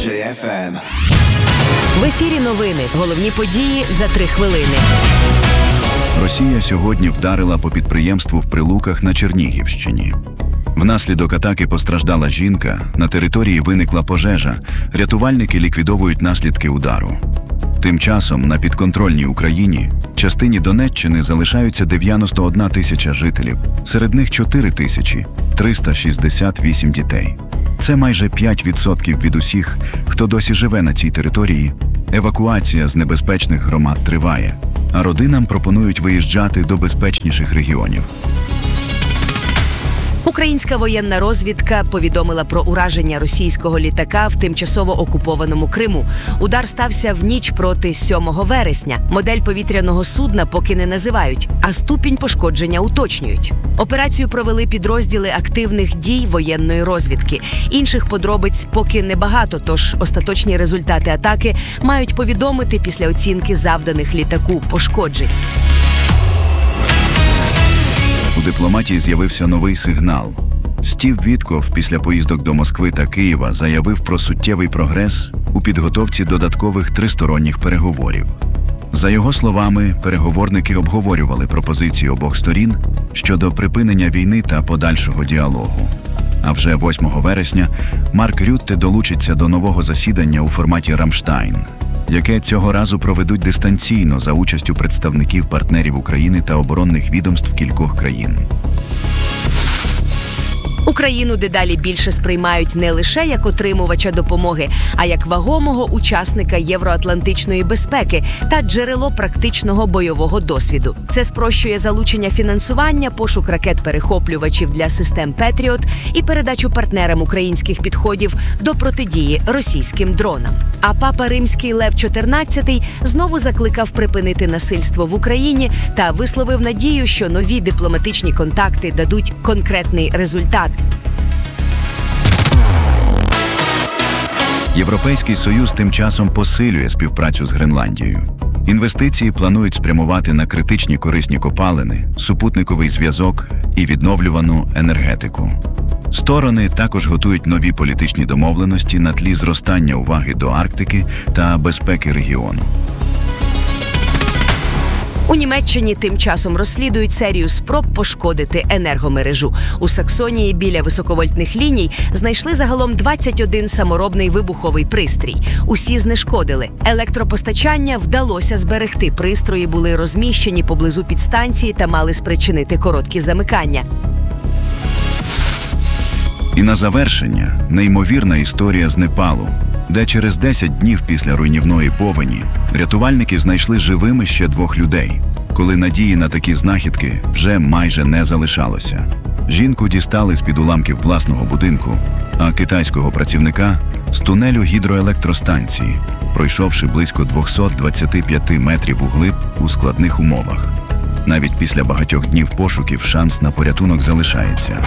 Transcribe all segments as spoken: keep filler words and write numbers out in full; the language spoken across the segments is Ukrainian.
еф ем. В ефірі новини. Головні події за три хвилини. Росія сьогодні вдарила по підприємству в Прилуках на Чернігівщині. Внаслідок атаки постраждала жінка, на території виникла пожежа, рятувальники ліквідовують наслідки удару. Тим часом на підконтрольній Україні частині Донеччини залишаються дев'яносто одна тисяча жителів, серед них чотири тисячі триста шістдесят вісім дітей. Це майже п'ять відсотків від усіх, хто досі живе на цій території. Евакуація з небезпечних громад триває, а родинам пропонують виїжджати до безпечніших регіонів. Українська воєнна розвідка повідомила про ураження російського літака в тимчасово окупованому Криму. Удар стався в ніч проти сьомого вересня. Модель повітряного судна поки не називають, а ступінь пошкодження уточнюють. Операцію провели підрозділи активних дій воєнної розвідки. Інших подробиць поки небагато, тож остаточні результати атаки мають повідомити після оцінки завданих літаку пошкоджень. У дипломатії з'явився новий сигнал. Стів Вітков після поїздок до Москви та Києва заявив про суттєвий прогрес у підготовці додаткових тристоронніх переговорів. За його словами, переговорники обговорювали пропозиції обох сторін щодо припинення війни та подальшого діалогу. А вже восьмого вересня Марк Рютте долучиться до нового засідання у форматі «Рамштайн», яке цього разу проведуть дистанційно за участю представників партнерів України та оборонних відомств кількох країн. Україну дедалі більше сприймають не лише як отримувача допомоги, а як вагомого учасника євроатлантичної безпеки та джерело практичного бойового досвіду. Це спрощує залучення фінансування, пошук ракет-перехоплювачів для систем «Петріот» і передачу партнерам українських підходів до протидії російським дронам. А папа римський Лев чотирнадцятий знову закликав припинити насильство в Україні та висловив надію, що нові дипломатичні контакти дадуть конкретний результат. Європейський Союз тим часом посилює співпрацю з Гренландією. Інвестиції планують спрямувати на критичні корисні копалини, супутниковий зв'язок і відновлювану енергетику. Сторони також готують нові політичні домовленості на тлі зростання уваги до Арктики та безпеки регіону. У Німеччині тим часом розслідують серію спроб пошкодити енергомережу. У Саксонії біля високовольтних ліній знайшли загалом двадцять один саморобний вибуховий пристрій. Усі знешкодили. Електропостачання вдалося зберегти. Пристрої були розміщені поблизу підстанції та мали спричинити короткі замикання. І на завершення – неймовірна історія з Непалу, де через десять днів після руйнівної повені рятувальники знайшли живими ще двох людей, коли надії на такі знахідки вже майже не залишалося. Жінку дістали з-під уламків власного будинку, а китайського працівника – з тунелю гідроелектростанції, пройшовши близько двісті двадцять п'ять метрів углиб у складних умовах. Навіть після багатьох днів пошуків шанс на порятунок залишається.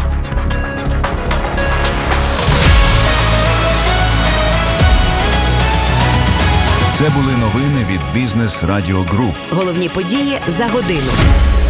Це були новини від Бізнес Радіо Груп. Головні події за годину.